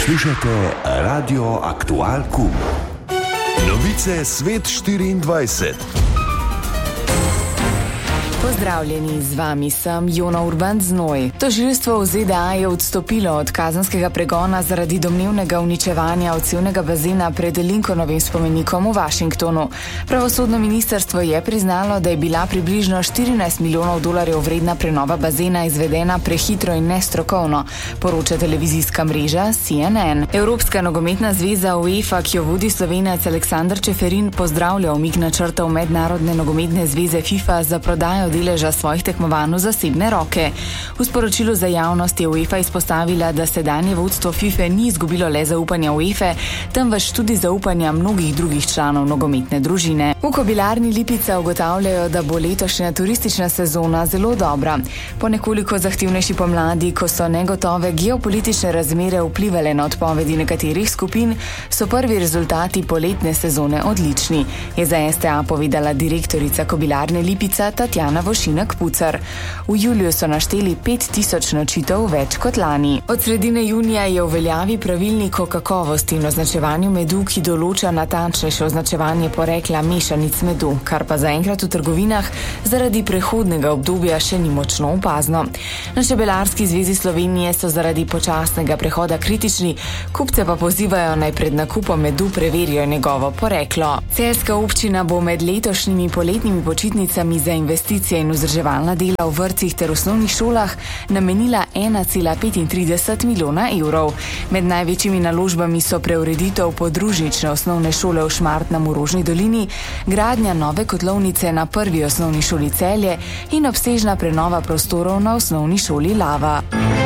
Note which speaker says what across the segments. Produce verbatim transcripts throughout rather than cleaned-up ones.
Speaker 1: Poslušate Radio Aktual Q. Novice Svet štiriindvajset.
Speaker 2: Pozdravljeni, z vami sem Jona Urban Znoj. Tožilstvo v Z D A je odstopilo od kazenskega pregona zaradi domnevnega uničevanja odsevnega bazena pred Lincolnovim spomenikom v Washingtonu. Pravosodno ministrstvo je priznalo, da je bila približno štirinajst milijonov dolarjev vredna prenova bazena izvedena prehitro in nestrokovno, poroča televizijska mreža C N N. Evropska nogometna zveza UEFA, ki jo vodi Slovenec Aleksander Čeferin, pozdravlja umik načrtov Mednarodne nogometne zveze FIFA za prodajo deleža svojih tekmovanj v zasebne roke. V sporočilu za javnost je UEFA izpostavila, da sedanje vodstvo FIFA ni izgubilo le zaupanja UEFA, temveč tudi zaupanja mnogih drugih članov nogometne družine. V Kobilarni Lipica ugotavljajo, da bo letošnja turistična sezona zelo dobra. Po nekoliko zahtevnejši pomladi, ko so negotove geopolitične razmere vplivale na odpovedi nekaterih skupin, so prvi rezultati poletne sezone odlični, je za S T A povedala direktorica Kobilarne Lipica Tatjana Vošinak-Pucar. V juliju so našteli pet tisoč nočitev več kot lani. Od sredine junija je v veljavi pravilnik o kakovosti in označevanju medu, ki določa natančnejše označevanje porekla mešanic medu, kar pa zaenkrat v trgovinah zaradi prehodnega obdobja še ni močno opazno. Na Čebelarski zvezi Slovenije so zaradi počasnega prehoda kritični, kupce pa pozivajo naj pred nakupom medu preverijo njegovo poreklo. Celjska občina bo med letošnjimi poletnimi počitnicami za investicije in vzdrževalna dela v vrtcih ter osnovnih šolah namenila ena cela petintrideset milijona evrov. Med največjimi naložbami so preureditev podružnične osnovne šole v Šmartnem v Rožni dolini, gradnja nove kotlovnice na prvi osnovni šoli Celje in obsežna prenova prostorov na osnovni šoli Lava.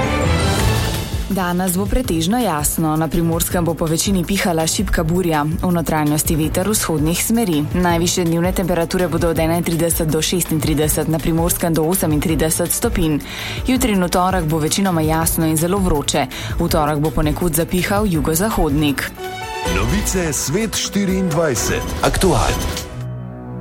Speaker 2: Danes bo pretežno jasno, na Primorskem bo po večini pihala šibka burja, v notranjosti veter vzhodnih smeri. Najvišje dnevne temperature bodo od enaintrideset do šestintrideset, na Primorskem do osemintrideset stopinj. Jutri in v torek bo večinoma jasno in zelo vroče. V torek bo ponekod zapihal jugozahodnik.
Speaker 1: Novice Svet štiriindvajset. Aktual.